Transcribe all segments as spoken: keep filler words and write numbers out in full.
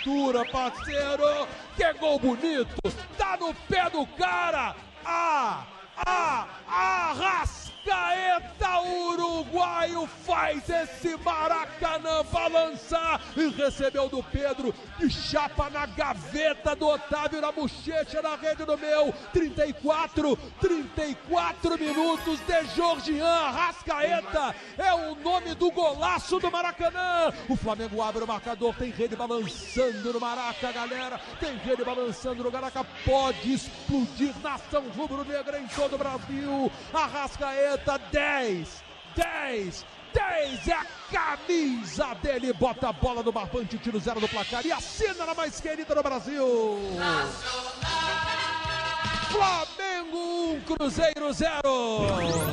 altura, parceiro. Que gol bonito. Tá no pé do cara. Ah, ah, Arrascaeta, uruguaio, faz esse Maracanã balançar e recebeu do Pedro, de chapa na gaveta do Otávio, na bochecha, na rede do meu. trinta e quatro, trinta e quatro minutos de Georgian Arrascaeta, é o nome do golaço do Maracanã. O Flamengo abre o marcador, tem rede balançando no Maraca, galera, tem rede balançando no Maraca, pode explodir nação rubro-negra em todo o Brasil. Arrascaeta, dez, dez, dez, é a camisa dele, bota a bola no barbante, tira o zero do placar e assina na mais querida do Brasil. Flamengo um, Cruzeiro zero.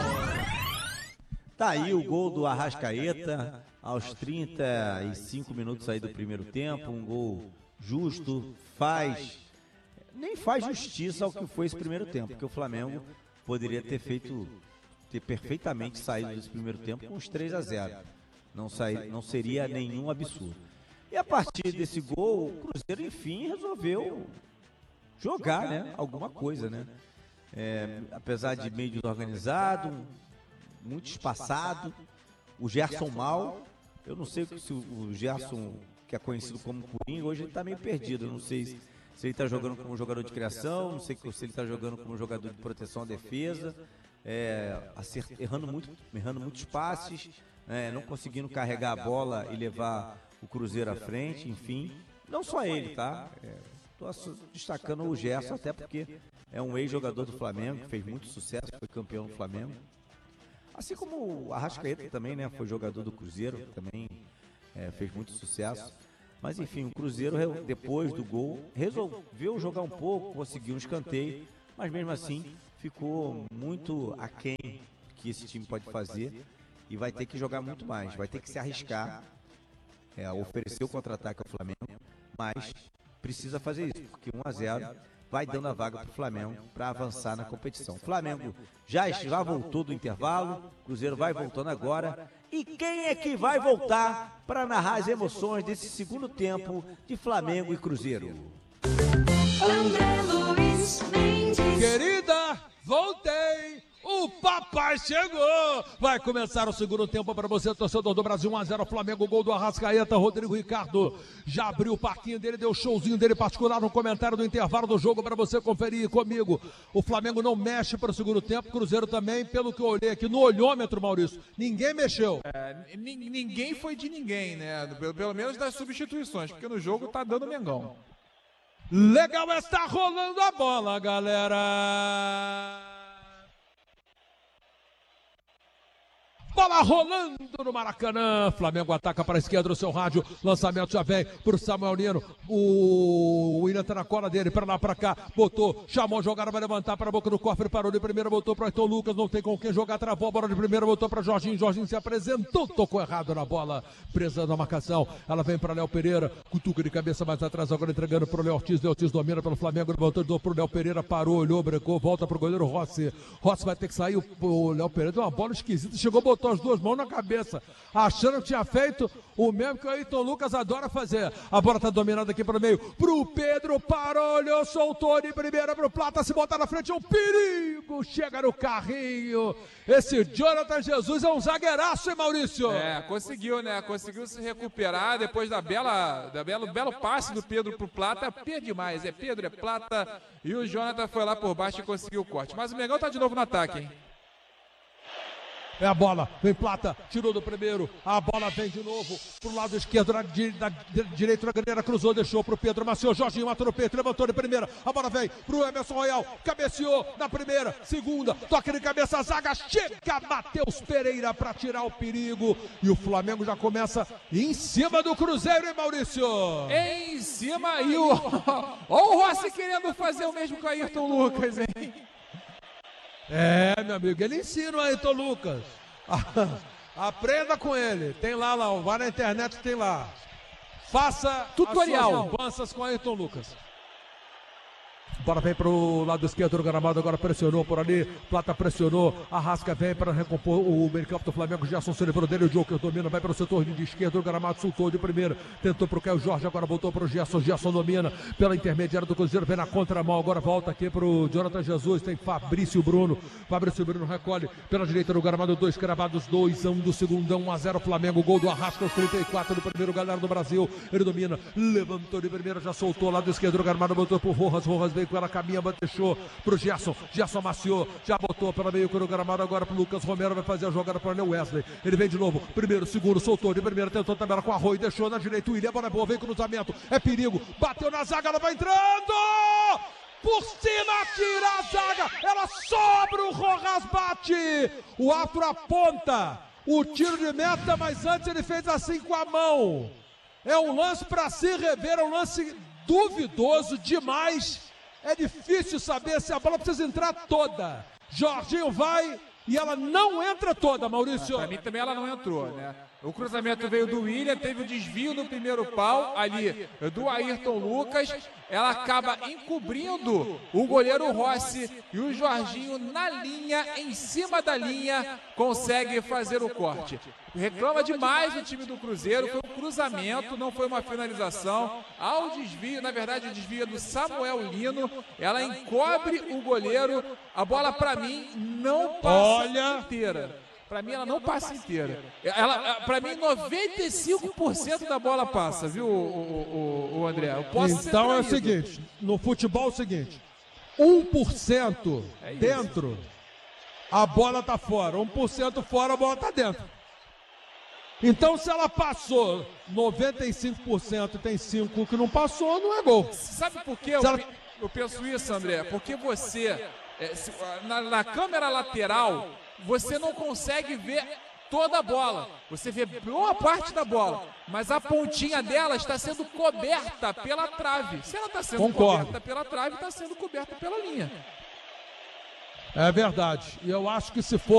Tá aí o gol do Arrascaeta aos trinta e cinco minutos aí do primeiro tempo, um gol justo, faz, nem faz justiça ao que foi esse primeiro tempo, porque o Flamengo poderia ter feito, ter perfeitamente saído desse primeiro tempo com uns três a zero. Não, sair, não seria nenhum absurdo. E a partir desse gol, o Cruzeiro, enfim, resolveu jogar, né? Alguma coisa, né? É, apesar de meio desorganizado, muito espaçado, o Gerson mal. Eu não sei se o Gerson, que é conhecido como Coringa, hoje ele está meio perdido. Eu não sei se Se ele está jogando como jogador de criação, não sei se ele está jogando como jogador de proteção à defesa, é, acert, errando, muito, errando muitos passes, é, não conseguindo carregar a bola e levar o Cruzeiro à frente, enfim. Não só ele, tá? Estou é, destacando o Gerson, até porque é um ex-jogador do Flamengo, que fez muito sucesso, foi campeão do Flamengo. Assim como o Arrascaeta também, né? Foi jogador do Cruzeiro, também é, fez muito sucesso. Mas enfim, o Cruzeiro, depois do gol, resolveu jogar um pouco, conseguiu um escanteio, mas mesmo assim ficou muito aquém que esse time pode fazer e vai ter que jogar muito mais, vai ter que se arriscar, é, oferecer o contra-ataque ao Flamengo, mas precisa fazer isso, porque um a zero vai dando a vaga para o Flamengo para avançar na competição. O Flamengo já, já voltou do intervalo, o Cruzeiro vai voltando agora. E quem é que vai voltar para narrar as emoções desse segundo tempo de Flamengo e Cruzeiro? André Luiz Mendes. Querida, voltei! O papai chegou! Vai começar o segundo tempo para você, torcedor do Brasil. um a zero Flamengo, gol do Arrascaeta. Rodrigo Ricardo já abriu o parquinho dele, deu o showzinho dele particular no comentário do intervalo do jogo para você conferir comigo. O Flamengo não mexe para o segundo tempo, Cruzeiro também, pelo que eu olhei aqui no olhômetro, Maurício. Ninguém mexeu. É, ninguém foi de ninguém, né? Pelo, pelo menos das substituições, porque no jogo tá dando Mengão. Legal, está rolando a bola, galera! Bola rolando no Maracanã, Flamengo ataca para a esquerda do seu rádio, lançamento já vem para o Samuel Nino, o Willian tá na cola dele, para lá, para cá, botou, chamou a jogada, vai levantar para a boca do cofre, parou de primeira, botou para o Ayrton Lucas, não tem com quem jogar, travou a bola de primeira, botou para Jorginho, Jorginho se apresentou, tocou errado na bola, presa na marcação, ela vem para Léo Pereira, cutuca de cabeça mais atrás, agora entregando para o Léo Ortiz, Léo Ortiz domina pelo Flamengo, levantou para o Léo Pereira, parou, olhou, brecou, volta para o goleiro Rossi, Rossi vai ter que sair, o Léo Pereira deu uma bola esquisita, chegou, botou as duas mãos na cabeça, achando que tinha feito o mesmo que o Ayrton Lucas adora fazer. A bola tá dominada aqui para o meio, pro Pedro, parou, olhou, soltou de primeira pro Plata, se botar na frente é um perigo, chega no carrinho. Esse Jonathan Jesus é um zagueiraço, hein, Maurício? É, conseguiu, né? Conseguiu se recuperar depois da bela, da belo, belo passe do Pedro pro Plata. Pedro demais, é Pedro, é Plata, e o Jonathan foi lá por baixo e conseguiu o corte. Mas o Mengão tá de novo no ataque, hein? É a bola, vem Plata, tirou do primeiro, a bola vem de novo pro lado esquerdo, na, da, da direita da galera, cruzou, deixou pro Pedro, Maciou, Jorginho matou no peito, levantou de primeira, a bola vem pro Emerson Royal, cabeceou na primeira, segunda, toque de cabeça, a zaga, chega Matheus Pereira para tirar o perigo, e o Flamengo já começa em cima do Cruzeiro, hein, Maurício? Em cima, e o, ó, o Rossi querendo fazer o mesmo com o Ayrton Lucas, hein? É, meu amigo, ele ensina o Ayrton Lucas. Aprenda com ele. Tem lá, lá, vai na internet, tem lá. Faça tutorial. As suas com o Ayrton Lucas. Bola vem pro lado esquerdo do gramado, agora pressionou por ali. Plata pressionou, Arrasca vem para recompor o meio campo do Flamengo. Gerson se livrou dele, o Joker domina, vai para o setor de esquerda do gramado, soltou de primeira. Tentou pro Caio Jorge, agora voltou pro Gerson. Gerson domina pela intermediária do Cruzeiro, vem na contramão, agora volta aqui pro Jonathan Jesus. Tem Fabrício Bruno. Fabrício Bruno recolhe pela direita do gramado, dois cravados, dois a um do segundo, um a zero Flamengo. Gol do Arrasca aos trinta e quatro do primeiro, galera do Brasil. Ele domina, levantou de primeira, já soltou lado esquerdo do gramado, botou pro Rojas. Rojas veio com ela, caminha, deixou pro Gerson. Gerson amaciou, já botou pela meio do gramado, agora pro Lucas Romero, vai fazer a jogada para o Wesley. Ele vem de novo, primeiro, segundo, soltou de primeira, tentou tabela com a Arroio, deixou na direita. O William, a bola é boa, vem cruzamento, é perigo, bateu na zaga, ela vai entrando! Por cima, tira a zaga, ela sobra, o Rojas bate, o Arthur aponta o tiro de meta, mas antes ele fez assim com a mão. É um lance para se rever, é um lance duvidoso demais, é difícil saber se a bola precisa entrar toda. Jorginho vai e ela não entra toda, Maurício. Para mim também ela não entrou, né? O cruzamento veio do William, teve o desvio no primeiro pau ali do Ayrton Lucas. Ela acaba encobrindo o goleiro Rossi e o Jorginho na linha, em cima da linha, consegue fazer o corte. Reclama demais o time do Cruzeiro, foi um cruzamento, não foi uma finalização. Ao desvio, na verdade o desvio é do Samuel Lino, ela encobre o goleiro, a bola para mim não passa Olha. inteira. Pra mim ela não passa inteira. Ela, pra mim noventa e cinco por cento da bola passa, viu, o, o, o, o André? Eu posso então é o ser seguinte, no futebol é o seguinte, um por cento É isso. dentro, a bola tá fora, um por cento fora, a bola tá dentro. Então se ela passou noventa e cinco por cento e tem cinco que não passou, não é gol. Sabe por que eu, ela... eu penso isso, André? Porque você, é, se, na, na câmera lateral, você não consegue ver toda a bola. Você vê boa parte da bola, mas a pontinha dela está sendo coberta pela trave. Se ela está sendo Concordo. coberta pela trave, está sendo coberta pela linha. É verdade. E eu acho que se for